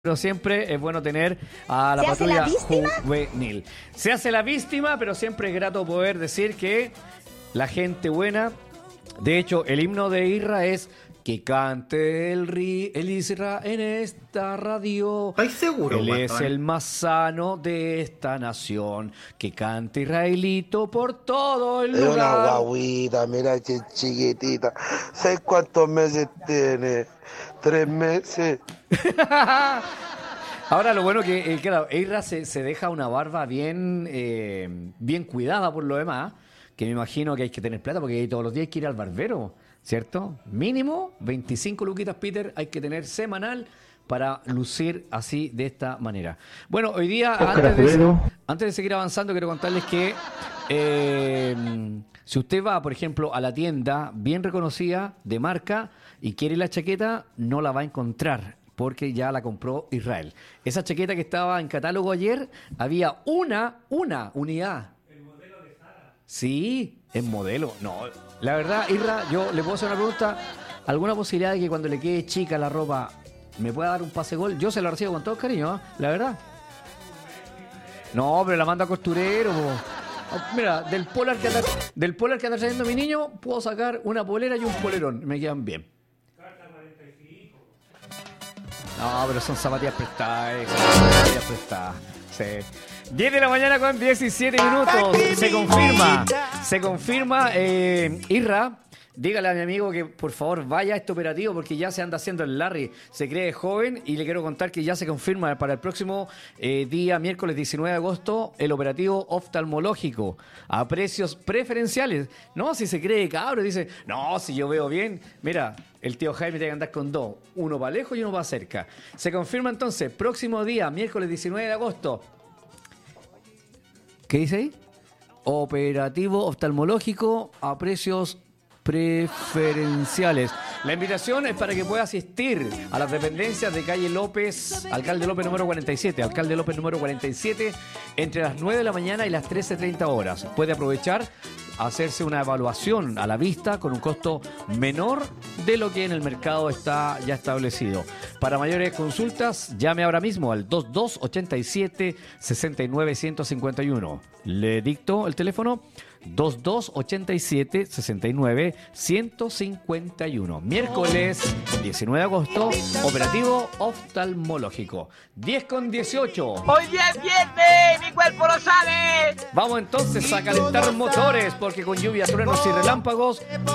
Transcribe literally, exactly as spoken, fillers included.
Pero siempre es bueno tener a la ¿Se hace la patrulla víctima? juvenil. Se hace la víctima, pero siempre es grato poder decir que la gente buena. De hecho, el himno de Irra es que cante el, ri, el Isra en esta radio. ¿Estás seguro, Él guatón? es el más sano de esta nación. Que cante Israelito por todo el Es una lugar. guaguita, mira que chiquitita. ¿Sabes cuántos meses tiene? Tres meses. Ahora lo bueno que, eh, claro, Eira se, se deja una barba bien, eh, bien cuidada por lo demás, que me imagino que hay que tener plata porque ahí todos los días hay que ir al barbero, ¿cierto? Mínimo veinticinco luquitas, Peter, hay que tener semanal para lucir así, de esta manera. Bueno, hoy día, antes de, antes de seguir avanzando, quiero contarles que eh, si usted va, por ejemplo, a la tienda bien reconocida de marca y quiere la chaqueta, no la va a encontrar porque ya la compró Israel. Esa chaqueta que estaba en catálogo ayer, había una, una unidad. ¿El modelo de Sara? Sí, es modelo. No, la verdad, Irra, yo le puedo hacer una pregunta. ¿Alguna posibilidad de que cuando le quede chica la ropa me pueda dar un pase gol? Yo se la recibo con todo cariño, ¿eh? La verdad. No, pero la manda a costurero, po. Mira, del polar que anda, del polar que anda trayendo mi niño, puedo sacar una polera y un polerón. Me quedan bien. No, pero son zapatillas prestadas, eh, son zapatillas prestadas. Sí. diez de la mañana con diecisiete minutos. Se confirma, se confirma, eh, Irra. Dígale a mi amigo que por favor vaya a este operativo porque ya se anda haciendo el Larry. Se cree joven y le quiero contar que ya se confirma para el próximo eh, día, miércoles diecinueve de agosto, el operativo oftalmológico a precios preferenciales. No, si se cree cabro, dice, no, si yo veo bien. Mira, el tío Jaime tiene que andar con dos, uno para lejos y uno para cerca. Se confirma entonces, próximo día, miércoles diecinueve de agosto. ¿Qué dice ahí? Operativo oftalmológico a precios preferenciales. La invitación es para que pueda asistir a las dependencias de calle López, alcalde López número cuarenta y siete, alcalde López número cuarenta y siete, entre las nueve de la mañana y las trece treinta horas. Puede aprovechar hacerse una evaluación a la vista con un costo menor de lo que en el mercado está ya establecido. Para mayores consultas, llame ahora mismo al dos dos ocho siete, seis nueve uno cinco uno. Le dicto el teléfono dos dos ocho siete, seis nueve uno cinco uno. Miércoles diecinueve de agosto, operativo oftalmológico. diez con dieciocho. Hoy día es viernes, mi cuerpo lo sabe. Vamos entonces a calentar motores porque con lluvia, truenos y relámpagos